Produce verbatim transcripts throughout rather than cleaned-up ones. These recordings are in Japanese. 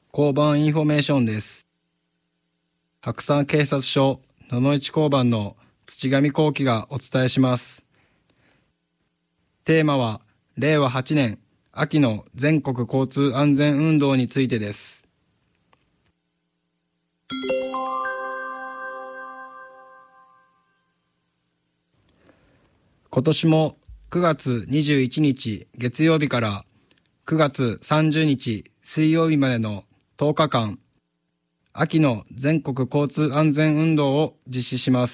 交番インフォメーションです。白山警察署野々市交番の土上幸喜がお伝えします。テーマはれいわはちねん秋の全国交通安全運動についてです。今年もくがつにじゅういちにち月曜日からくがつさんじゅうにち水曜日までのとおかかん、秋の全国交通安全運動を実施します。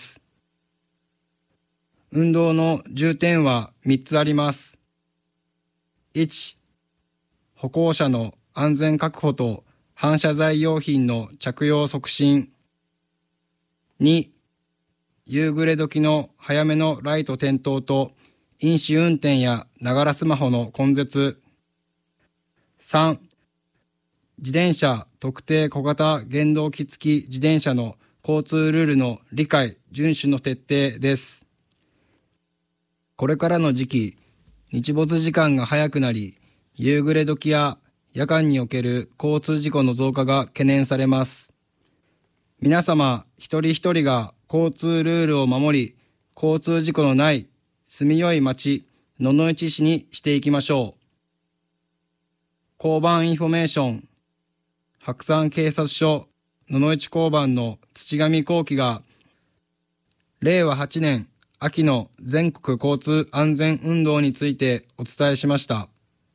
運動の重点はみっつあります。いち、歩行者の安全確保と反射材用品の着用促進。に、夕暮れ時の早めのライト点灯と飲酒運転やながらスマホの根絶。さん、自転車特定小型原動機付き自転車の交通ルールの理解・遵守の徹底です。これからの時期、日没時間が早くなり、夕暮れ時や夜間における交通事故の増加が懸念されます。皆様一人一人が交通ルールを守り、交通事故のない住みよい町、野々市市にしていきましょう。交番インフォメーション、白山警察署野々市交番の土上幸喜が、れいわはちねん秋の全国交通安全運動についてお伝えしました。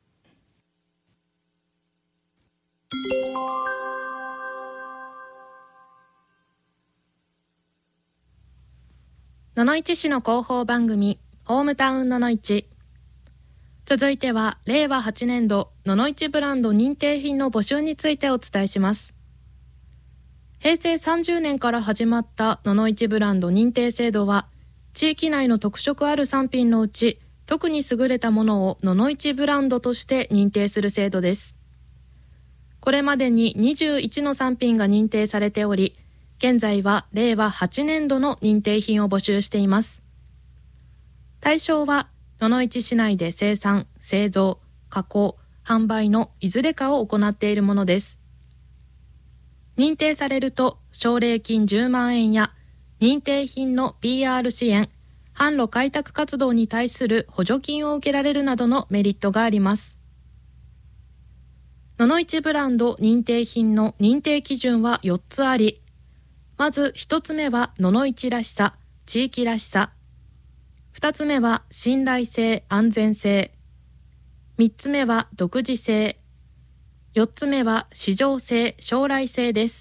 野々市市の広報番組ホームタウン野々市。続いてはれいわはちねんど野々市ブランド認定品の募集についてお伝えします。へいせいさんじゅうねんから始まった野々市ブランド認定制度は、地域内の特色ある産品のうち特に優れたものを野々市ブランドとして認定する制度です。これまでににじゅういちの産品が認定されており、現在はれいわはちねんどの認定品を募集しています。対象は野々市市内で生産、製造、加工、販売のいずれかを行っているものです。認定されると奨励金じゅうまんえんや認定品の ピーアール 支援、販路開拓活動に対する補助金を受けられるなどのメリットがあります。野々市ブランド認定品の認定基準はよっつあり、まずひとつめは野々市らしさ、地域らしさ。ふたつめは信頼性、安全性。みっつめは独自性。よっつめは市場性、将来性です。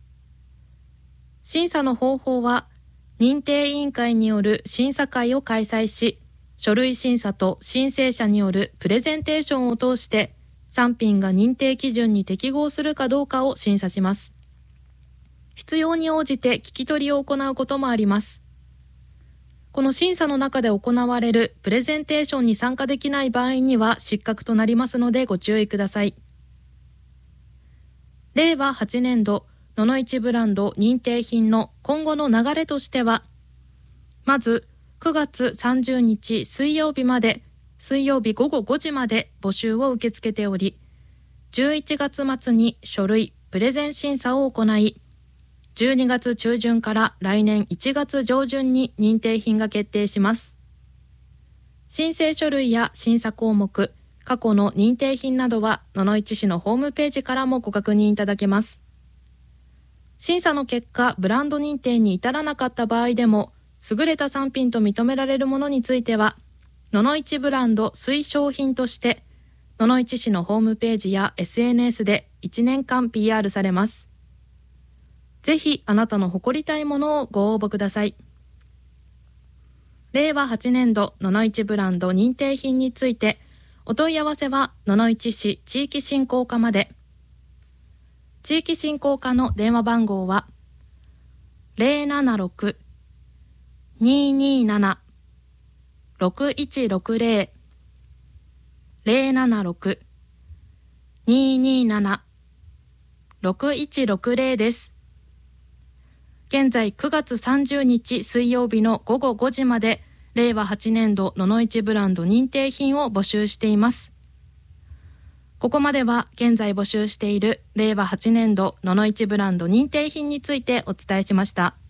審査の方法は、認定委員会による審査会を開催し、書類審査と申請者によるプレゼンテーションを通して、産品が認定基準に適合するかどうかを審査します。必要に応じて聞き取りを行うこともあります。この審査の中で行われるプレゼンテーションに参加できない場合には失格となりますのでご注意ください。れいわはちねんど野々市ブランド認定品の今後の流れとしては、まずくがつさんじゅうにち水曜日まで、水曜日ごごごじまで募集を受け付けており、じゅういちがつまつに書類、プレゼン審査を行い、じゅうにがつちゅうじゅんから来年いちがつじょうじゅんに認定品が決定します。申請書類や審査項目、過去の認定品などは野々市市のホームページからもご確認いただけます。審査の結果、ブランド認定に至らなかった場合でも、優れた産品と認められるものについては、野々市ブランド推奨品として、野々市市のホームページや エスエヌエス でいちねんかん ピーアール されます。ぜひあなたの誇りたいものをご応募ください。れいわはちねんど野々市ブランド認定品について、お問い合わせは野々市市地域振興課まで。地域振興課の電話番号は ゼロななろく にーにーなな ろくいちろくゼロ ゼロななろく にーにーなな ろくいちろくゼロ です。現在くがつさんじゅうにち水曜日のごごごじまで、れいわはちねんど野々市ブランド認定品を募集しています。 ここまでは現在募集しているれいわはちねんどののいちブランド認定品についてお伝えしました。